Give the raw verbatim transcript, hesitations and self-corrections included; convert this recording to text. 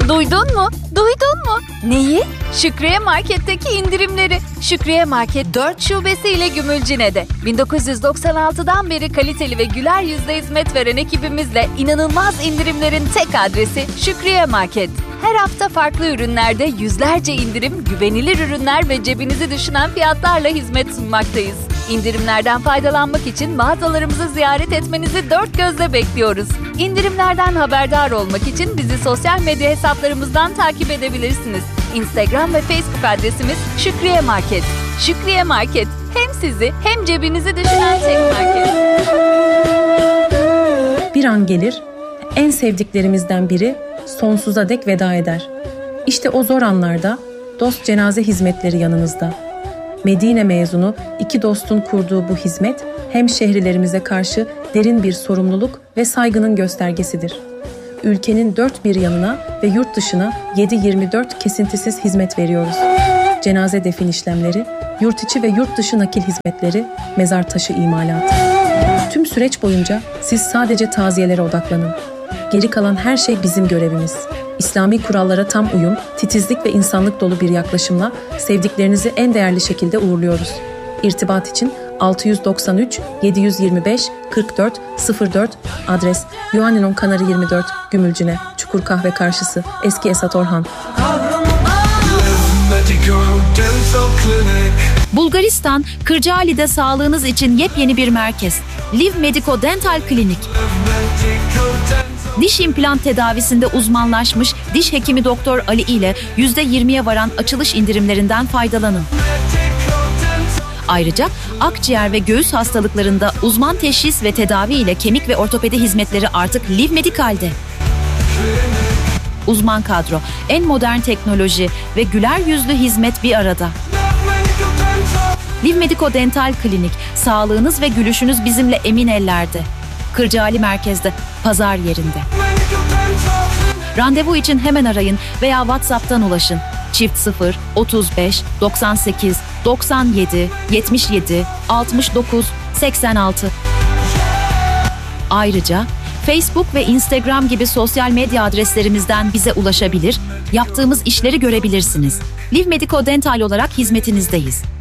Duydun mu? Duydun mu? Neyi? Şükriye Market'teki indirimleri. Şükriye Market dört şubesiyle Gümülcine'de. bin dokuz yüz doksan altıdan beri kaliteli ve güler yüzle hizmet veren ekibimizle inanılmaz indirimlerin tek adresi Şükriye Market. Her hafta farklı ürünlerde yüzlerce indirim, güvenilir ürünler ve cebinizi düşünen fiyatlarla hizmet sunmaktayız. İndirimlerden faydalanmak için mağazalarımızı ziyaret etmenizi dört gözle bekliyoruz. İndirimlerden haberdar olmak için bizi sosyal medya hesaplarımızdan takip edebilirsiniz. Instagram ve Facebook adresimiz Şükriye Market. Şükriye Market, hem sizi hem cebinizi düşünen tek market. Bir an gelir, en sevdiklerimizden biri sonsuza dek veda eder. İşte o zor anlarda dost cenaze hizmetleri yanınızda. Medine mezunu iki dostun kurduğu bu hizmet hemşehrilerimize karşı derin bir sorumluluk ve saygının göstergesidir. Ülkenin dört bir yanına ve yurt dışına yedi yirmi dört kesintisiz hizmet veriyoruz. Cenaze defin işlemleri, yurt içi ve yurt dışı nakil hizmetleri, mezar taşı imalatı. Tüm süreç boyunca siz sadece taziyelere odaklanın. Geri kalan her şey bizim görevimiz. İslami kurallara tam uyum, titizlik ve insanlık dolu bir yaklaşımla sevdiklerinizi en değerli şekilde uğurluyoruz. İrtibat için altı yüz doksan üç yedi yüz yirmi beş kırk dört sıfır dört adres Yuaninon Kanarı yirmi dört Gümülcine Çukur Kahve karşısı Eski Esat Orhan. Bulgaristan, Kırcaali'de sağlığınız için yepyeni bir merkez. Liv Medico Dental Klinik. Diş implant tedavisinde uzmanlaşmış diş hekimi Doktor Ali ile yüzde yirmiye varan açılış indirimlerinden faydalanın. Ayrıca akciğer ve göğüs hastalıklarında uzman teşhis ve tedavi ile kemik ve ortopedi hizmetleri artık Liv Medical'de. Uzman kadro, en modern teknoloji ve güler yüzlü hizmet bir arada. Liv Medico Dental Klinik, sağlığınız ve gülüşünüz bizimle emin ellerde. Kırcaali merkezde, pazar yerinde. Randevu için hemen arayın veya WhatsApp'tan ulaşın. Çift sıfır otuz beş doksan sekiz doksan yedi yetmiş yedi altmış dokuz seksen altı. Ayrıca Facebook ve Instagram gibi sosyal medya adreslerimizden bize ulaşabilir, yaptığımız işleri görebilirsiniz. Liv Medico Dental olarak hizmetinizdeyiz.